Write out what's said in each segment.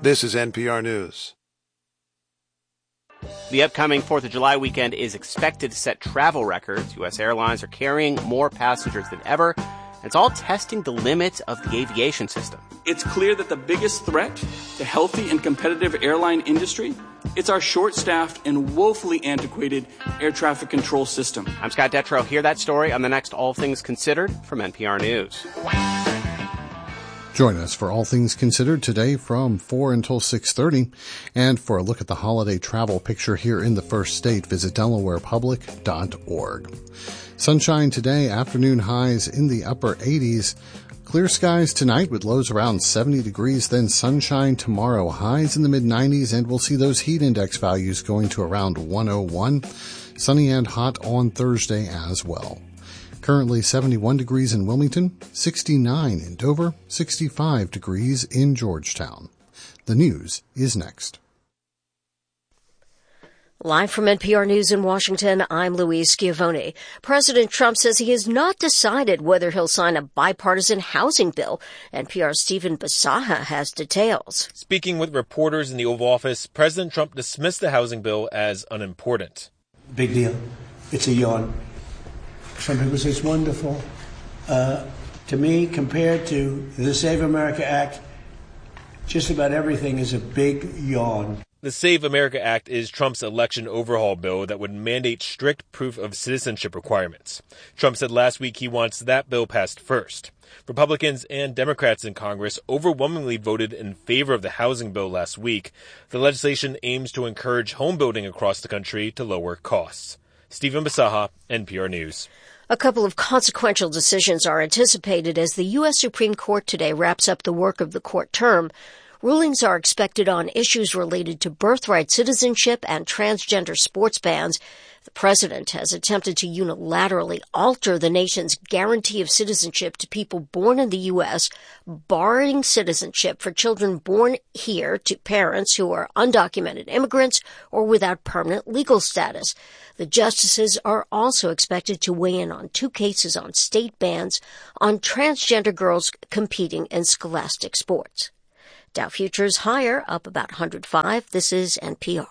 This is NPR News. The upcoming 4th of July weekend is expected to set travel records. U.S. airlines are carrying more passengers than ever. It's all testing the limits of the aviation system. It's clear that the biggest threat to healthy and competitive airline industry, it's our short-staffed and woefully antiquated air traffic control system. I'm Scott Detrow. Hear that story on the next All Things Considered from NPR News. Join us for All Things Considered today from 4 until 6:30. And for a look at the holiday travel picture here in the first state, visit DelawarePublic.org. Sunshine today, afternoon highs in the upper 80s. Clear skies tonight with lows around 70 degrees, then sunshine tomorrow, highs in the mid-90s, and we'll see those heat index values going to around 101. Sunny and hot on Thursday as well. Currently 71 degrees in Wilmington, 69 in Dover, 65 degrees in Georgetown. The news is next. Live from NPR News in Washington, I'm Louise Schiavone. President Trump says he has not decided whether he'll sign a bipartisan housing bill. NPR's Stephen Bisaha has details. Speaking with reporters in the Oval Office, President Trump dismissed the housing bill as unimportant. Big deal. It's a yawn. Some people say it's wonderful. To me, compared to the Save America Act, just about everything is a big yawn. The Save America Act is Trump's election overhaul bill that would mandate strict proof of citizenship requirements. Trump said last week he wants that bill passed first. Republicans and Democrats in Congress overwhelmingly voted in favor of the housing bill last week. The legislation aims to encourage home building across the country to lower costs. Stephen Bisaha, NPR News. A couple of consequential decisions are anticipated as the U.S. Supreme Court today wraps up the work of the court term. Rulings are expected on issues related to birthright citizenship and transgender sports bans. The president has attempted to unilaterally alter the nation's guarantee of citizenship to people born in the U.S., barring citizenship for children born here to parents who are undocumented immigrants or without permanent legal status. The justices are also expected to weigh in on two cases on state bans on transgender girls competing in scholastic sports. Dow futures higher, up about 105. This is NPR.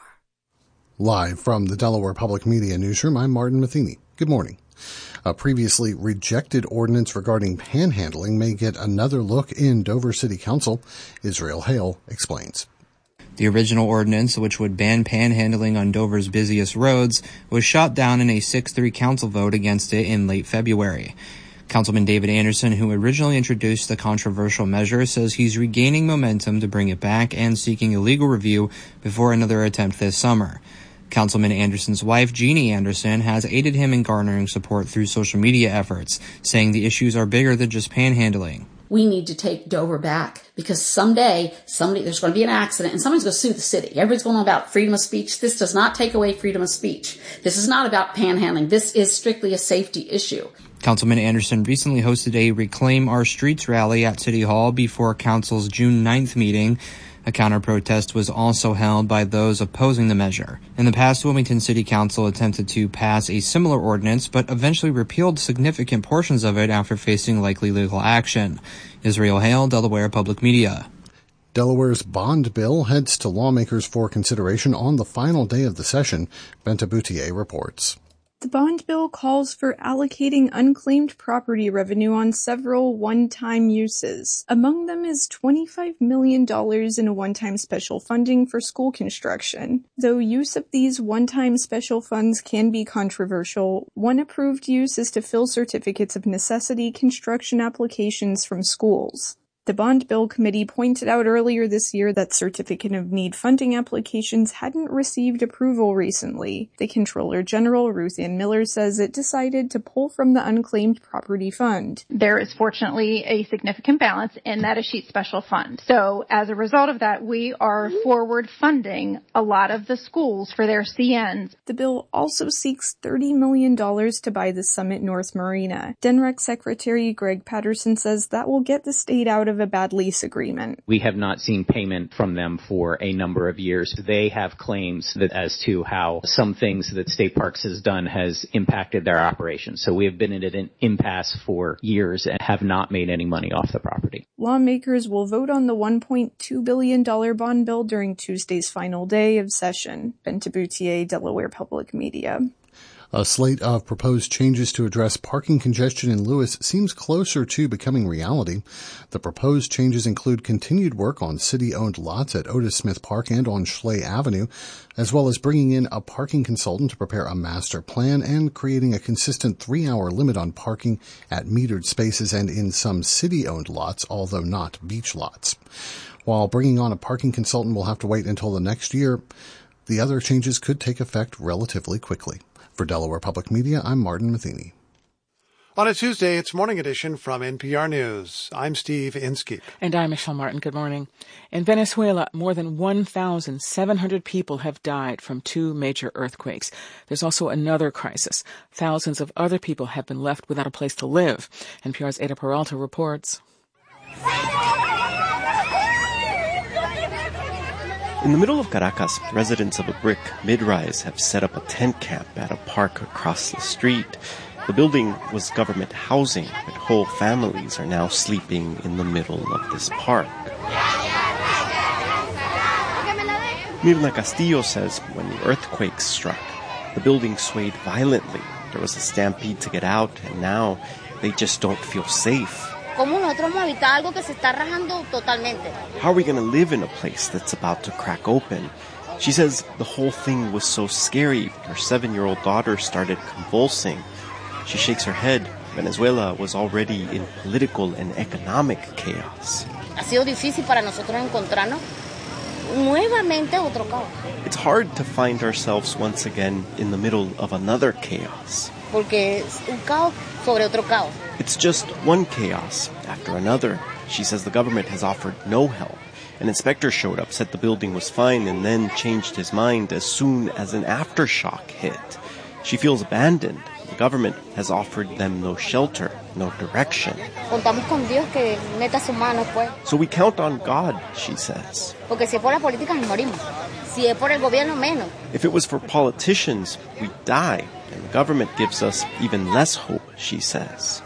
Live from the Delaware Public Media Newsroom, I'm Martin Matheny. Good morning. A previously rejected ordinance regarding panhandling may get another look in Dover City Council. Israel Hale explains. The original ordinance, which would ban panhandling on Dover's busiest roads, was shot down in a 6-3 council vote against it in late February. Councilman David Anderson, who originally introduced the controversial measure, says he's regaining momentum to bring it back and seeking a legal review before another attempt this summer. Councilman Anderson's wife, Jeannie Anderson, has aided him in garnering support through social media efforts, saying the issues are bigger than just panhandling. We need to take Dover back because someday there's going to be an accident and somebody's going to sue the city. Everybody's going on about freedom of speech. This does not take away freedom of speech. This is not about panhandling. This is strictly a safety issue. Councilman Anderson recently hosted a Reclaim Our Streets rally at City Hall before Council's June 9th meeting. A counter-protest was also held by those opposing the measure. In the past, Wilmington City Council attempted to pass a similar ordinance, but eventually repealed significant portions of it after facing likely legal action. Israel Hale, Delaware Public Media. Delaware's bond bill heads to lawmakers for consideration on the final day of the session. Benta Boutier reports. The bond bill calls for allocating unclaimed property revenue on several one-time uses. Among them is $25 million in a one-time special funding for school construction. Though use of these one-time special funds can be controversial, one approved use is to fill certificates of necessity construction applications from schools. The Bond Bill Committee pointed out earlier this year that Certificate of Need funding applications hadn't received approval recently. The Comptroller General, Ruth Ann Miller, says it decided to pull from the Unclaimed Property Fund. There is fortunately a significant balance in that sheet special fund. So as a result of that, we are forward funding a lot of the schools for their CNs. The bill also seeks $30 million to buy the Summit North Marina. DENREC Secretary Greg Patterson says that will get the state out of a bad lease agreement. We have not seen payment from them for a number of years. They have claims that as to how some things that State Parks has done has impacted their operations. So we have been in an impasse for years and have not made any money off the property. Lawmakers will vote on the $1.2 billion bond bill during Tuesday's final day of session. Ben Taboutier, Delaware Public Media. A slate of proposed changes to address parking congestion in Lewis seems closer to becoming reality. The proposed changes include continued work on city-owned lots at Otis Smith Park and on Schley Avenue, as well as bringing in a parking consultant to prepare a master plan and creating a consistent 3-hour limit on parking at metered spaces and in some city-owned lots, although not beach lots. While bringing on a parking consultant will have to wait until the next year, the other changes could take effect relatively quickly. For Delaware Public Media, I'm Martin Matheny. On a Tuesday, it's Morning Edition from NPR News. I'm Steve Inskeep. And I'm Michelle Martin. Good morning. In Venezuela, more than 1,700 people have died from 2 major earthquakes. There's also another crisis. Thousands of other people have been left without a place to live. NPR's Ada Peralta reports. In the middle of Caracas, residents of a brick mid-rise have set up a tent camp at a park across the street. The building was government housing, but whole families are now sleeping in the middle of this park. Mirna Castillo says when the earthquake struck, the building swayed violently. There was a stampede to get out, and now they just don't feel safe. How are we going to live in a place that's about to crack open? She says the whole thing was so scary, her 7-year-old daughter started convulsing. She shakes her head. Venezuela was already in political and economic chaos. It's hard to find ourselves once again in the middle of another chaos. It's just one chaos after another. She says the government has offered no help. An inspector showed up, said the building was fine, and then changed his mind as soon as an aftershock hit. She feels abandoned. The government has offered them no shelter, no direction. So we count on God, she says. If it was for politicians, we'd die. And the government gives us even less hope, she says.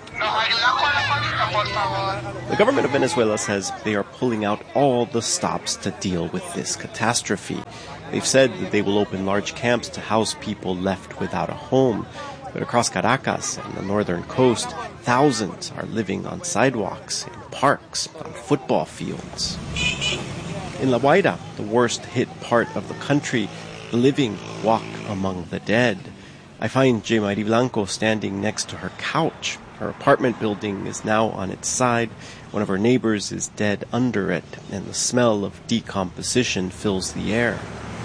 The government of Venezuela says they are pulling out all the stops to deal with this catastrophe. They've said that they will open large camps to house people left without a home. But across Caracas and the northern coast, thousands are living on sidewalks, in parks, on football fields. In La Guaira, the worst-hit part of the country, the living walk among the dead. I find J. Marie Blanco standing next to her couch. Her apartment building is now on its side. One of her neighbors is dead under it, and the smell of decomposition fills the air.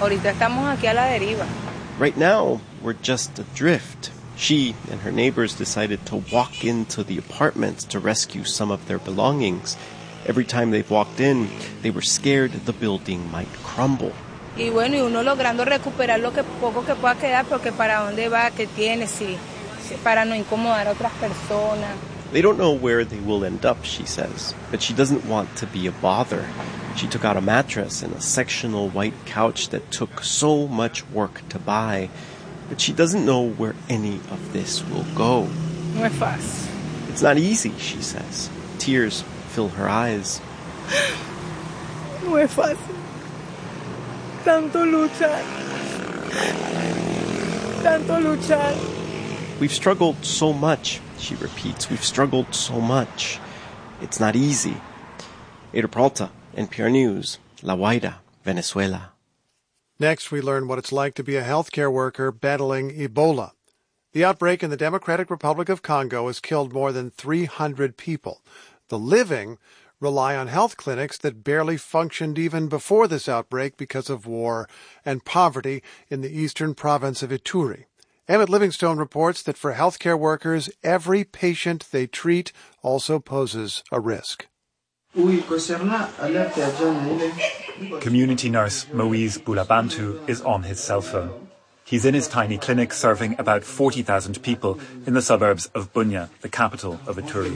Right now, we're just adrift. She and her neighbors decided to walk into the apartments to rescue some of their belongings. Every time they've walked in, they were scared the building might crumble. Y uno logrando recuperar lo que poco que pueda quedar, porque para dónde va, que tiene, para no incomodar a otras personas. They don't know where they will end up, she says, but she doesn't want to be a bother. She took out a mattress and a sectional white couch that took so much work to buy, but she doesn't know where any of this will go. No es fácil. It's not easy, she says. Tears fill her eyes. No es fácil. Tanto luchar. We've struggled so much, she repeats. We've struggled so much. It's not easy. Ada Peralta, NPR News, La Guaira, Venezuela. Next, we learn what it's like to be a healthcare worker battling Ebola. The outbreak in the Democratic Republic of Congo has killed more than 300 people. The living rely on health clinics that barely functioned even before this outbreak because of war and poverty in the eastern province of Ituri. Emmett Livingstone reports that for healthcare workers, every patient they treat also poses a risk. Community nurse Moise Boulabantu is on his cell phone. He's in his tiny clinic serving about 40,000 people in the suburbs of Bunia, the capital of Ituri.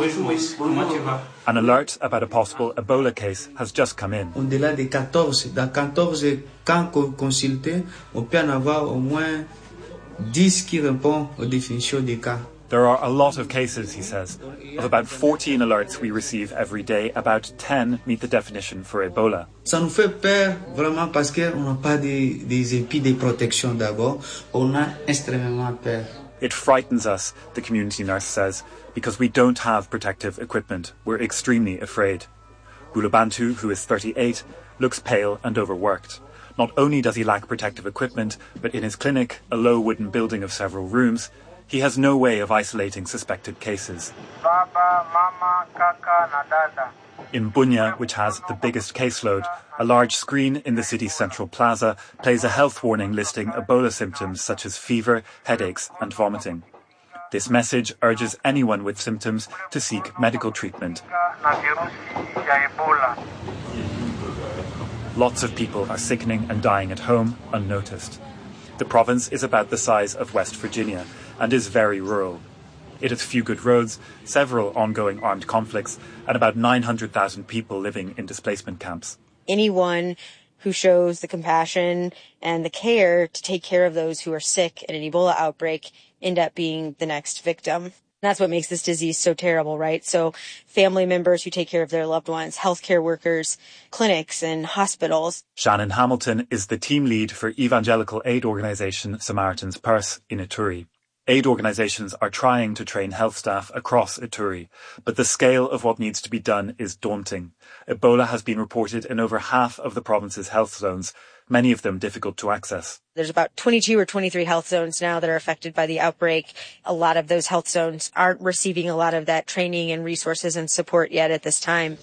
An alert about a possible Ebola case has just come in. Au-delà des 14, dans 14 cas consultés, on peut en avoir au moins 10 qui répondent aux définitions des cas. There are a lot of cases, he says. Of about 14 alerts we receive every day, about 10 meet the definition for Ebola. Ça nous fait peur vraiment parce qu'on n'a pas des épis de protection d'abord. On a extrêmement peur. It frightens us, the community nurse says, because we don't have protective equipment. We're extremely afraid. Gulubantu, who is 38, looks pale and overworked. Not only does he lack protective equipment, but in his clinic, a low wooden building of several rooms, he has no way of isolating suspected cases. Baba, mama, kaka, na dada. In Bunia, which has the biggest caseload, a large screen in the city's central plaza plays a health warning listing Ebola symptoms such as fever, headaches and vomiting. This message urges anyone with symptoms to seek medical treatment. Lots of people are sickening and dying at home unnoticed. The province is about the size of West Virginia and is very rural. It has few good roads, several ongoing armed conflicts, and about 900,000 people living in displacement camps. Anyone who shows the compassion and the care to take care of those who are sick in an Ebola outbreak end up being the next victim. That's what makes this disease so terrible, right? So family members who take care of their loved ones, healthcare workers, clinics and hospitals. Shannon Hamilton is the team lead for evangelical aid organisation Samaritan's Purse in Ituri. Aid organisations are trying to train health staff across Ituri, but the scale of what needs to be done is daunting. Ebola has been reported in over half of the province's health zones, many of them difficult to access. There's about 22 or 23 health zones now that are affected by the outbreak. A lot of those health zones aren't receiving a lot of that training and resources and support yet at this time.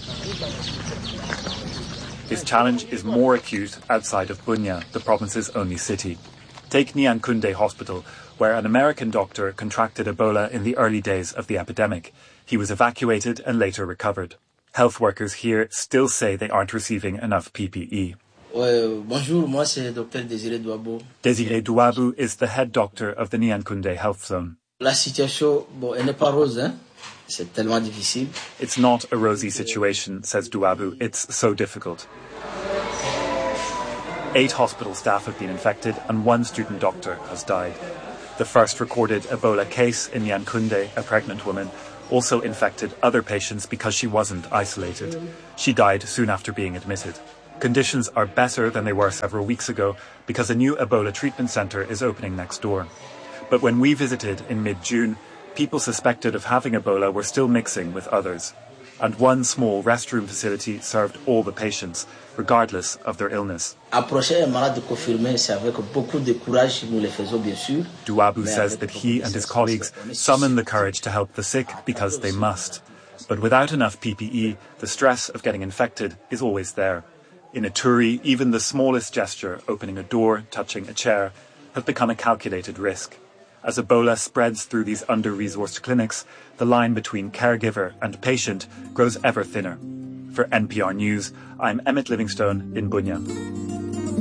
This challenge is more acute outside of Bunia, the province's only city. Take Nyankunde Hospital, where an American doctor contracted Ebola in the early days of the epidemic. He was evacuated and later recovered. Health workers here still say they aren't receiving enough PPE. Bonjour, moi c'est Dr. Désiré Douabou. Désiré Douabou is the head doctor of the Nyankunde Health Zone. La situation, elle n'est pas rose, hein? C'est tellement difficile. It's not a rosy situation, says Douabou. It's so difficult. 8 hospital staff have been infected and 1 student doctor has died. The first recorded Ebola case in Nyankunde, a pregnant woman, also infected other patients because she wasn't isolated. She died soon after being admitted. Conditions are better than they were several weeks ago because a new Ebola treatment centre is opening next door. But when we visited in mid-June, people suspected of having Ebola were still mixing with others. And one small restroom facility served all the patients, regardless of their illness. Douabou says that he and his colleagues summon the courage to help the sick because they must. But without enough PPE, the stress of getting infected is always there. In Ituri, even the smallest gesture, opening a door, touching a chair, has become a calculated risk. As Ebola spreads through these under-resourced clinics, the line between caregiver and patient grows ever thinner. For NPR News, I'm Emmett Livingstone in Bunia.